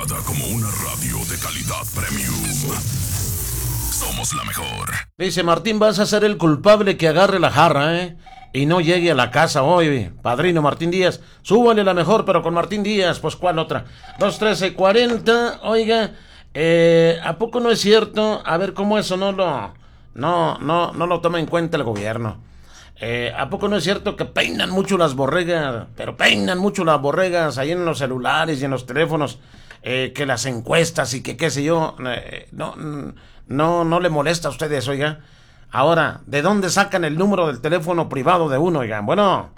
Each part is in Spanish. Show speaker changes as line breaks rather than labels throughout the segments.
certificada como una radio de calidad premium. Somos la mejor.
Dice Martín, vas a ser el culpable que agarre la jarra, y no llegue a la casa hoy, padrino Martín Díaz. Súbale la mejor, pero con Martín Díaz, pues ¿cuál otra? 213-40, oiga, ¿a poco no es cierto? A ver, ¿cómo eso no lo toma en cuenta el gobierno? ¿A poco no es cierto que peinan mucho las borregas? Pero peinan mucho las borregas ahí en los celulares y en los teléfonos, que las encuestas y que qué sé yo, no le molesta a ustedes, oiga. Ahora, ¿de dónde sacan el número del teléfono privado de uno, oigan? Bueno.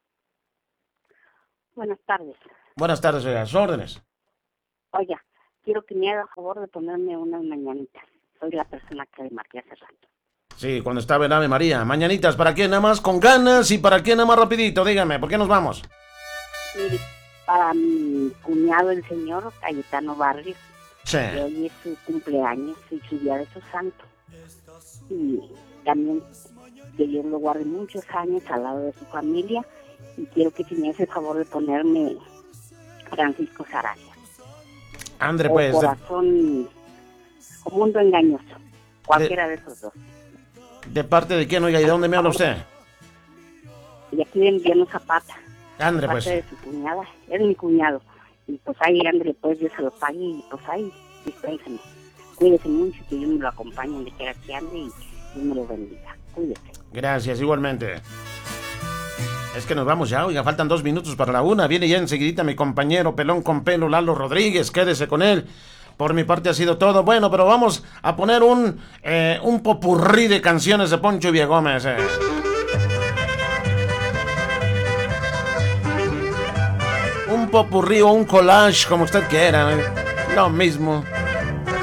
Buenas tardes.
Buenas tardes, oiga, sus órdenes.
Oiga, quiero que me haga favor de ponerme unas mañanitas. Soy la persona que le marqué hace rato.
Sí, cuando estaba el Ave María. Mañanitas, ¿para qué? Nada más con ganas y para qué nada más rapidito, dígame, ¿por qué nos vamos?
Mire, para mi cuñado, el señor Cayetano Barrios,
Sí.
que hoy es su cumpleaños y su día de su santo. Y también que Dios lo guarde muchos años al lado de su familia, y quiero que se me hace el favor de ponerme Francisco Saraya.
Andre,
O
pues.
Corazón o Mundo Engañoso, cualquiera de esos dos.
¿De parte de quién, oiga? ¿Y de dónde me habla usted?
Y aquí de Emiliano Zapata.
Andre,
de
pues.
parte de su cuñada, es mi cuñado. Y pues ahí, Andre, pues yo se lo pague y pues ahí, dispénseme. Cuídese mucho, que Dios me lo acompañe donde quiera que ande y Dios me lo bendiga. Cuídese.
Gracias, igualmente. Es que nos vamos ya, oiga, faltan 2 minutos para la 1. Viene ya enseguidita mi compañero pelón con pelo, Lalo Rodríguez, quédese con él. Por mi parte ha sido todo. Bueno, pero vamos a poner un popurrí de canciones de Poncho Villagómez. Un popurrí o un collage, como usted quiera. Lo mismo.